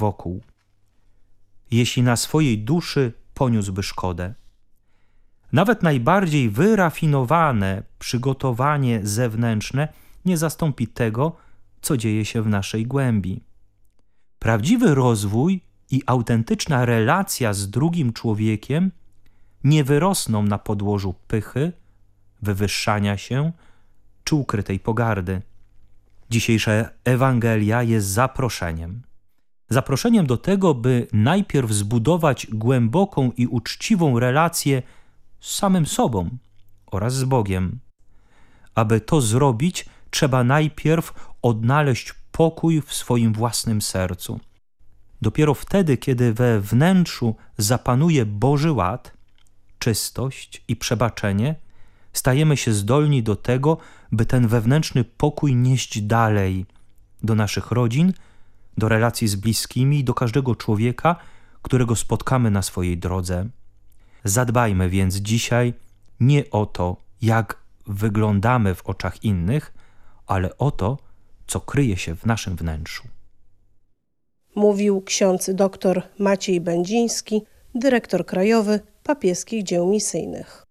wokół, jeśli na swojej duszy poniósłby szkodę. Nawet najbardziej wyrafinowane przygotowanie zewnętrzne nie zastąpi tego, co dzieje się w naszej głębi. Prawdziwy rozwój i autentyczna relacja z drugim człowiekiem nie wyrosną na podłożu pychy, wywyższania się czy ukrytej pogardy. Dzisiejsza Ewangelia jest zaproszeniem. Zaproszeniem do tego, by najpierw zbudować głęboką i uczciwą relację z samym sobą oraz z Bogiem. Aby to zrobić, trzeba najpierw odnaleźć pokój w swoim własnym sercu. Dopiero wtedy, kiedy we wnętrzu zapanuje Boży ład, czystość i przebaczenie, stajemy się zdolni do tego, by ten wewnętrzny pokój nieść dalej do naszych rodzin, do relacji z bliskimi i do każdego człowieka, którego spotkamy na swojej drodze. Zadbajmy więc dzisiaj nie o to, jak wyglądamy w oczach innych, ale o to, co kryje się w naszym wnętrzu. Mówił ksiądz dr Maciej Będziński, dyrektor krajowy Papieskich Dzieł Misyjnych.